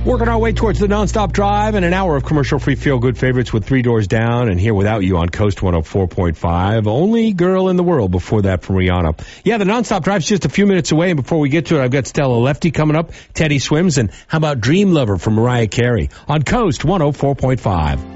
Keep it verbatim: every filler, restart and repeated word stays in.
Working our way towards the nonstop drive and an hour of commercial-free feel-good favorites with Three Doors Down and Here Without You on Coast one oh four point five. Only Girl in the World before that from Rihanna. Yeah, the nonstop drive's just a few minutes away, and before we get to it, I've got Stella Lefty coming up, Teddy Swims, and how about Dream Lover from Mariah Carey on Coast one oh four point five.